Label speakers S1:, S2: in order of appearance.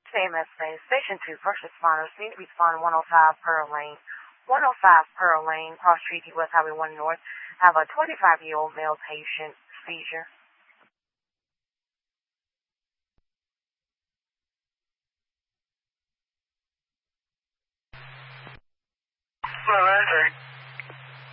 S1: KMS Station 2, first responders need to respond 105 Pearl Lane. 105 Pearl Lane, cross Street West Highway 1 North, have a 25-year-old male patient seizure.
S2: Well,